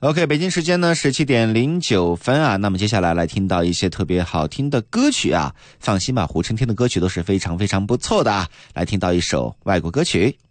OK， 北京时间呢17:09啊，那么接下来来听到一些特别好听的歌曲啊。放心吧，胡春天的歌曲都是非常非常不错的啊。来听到一首外国歌曲。